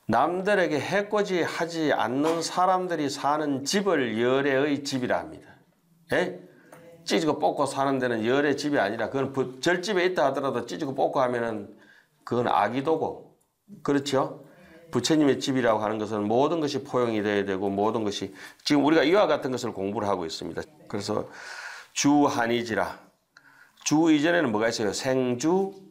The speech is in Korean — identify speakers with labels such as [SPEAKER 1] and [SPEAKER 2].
[SPEAKER 1] 남들에게 해코지 하지 않는 사람들이 사는 집을 열애의 집이라 합니다. 예? 찢고 뽑고 사는 데는 열애 집이 아니라 그건 절집에 있다 하더라도 찢고 뽑고 하면은 그건 아기도고, 그렇죠? 부처님의 집이라고 하는 것은 모든 것이 포용이 돼야 되고 모든 것이 지금 우리가 이와 같은 것을 공부를 하고 있습니다. 그래서 주한이지라. 주 이전에는 뭐가 있어요? 생주,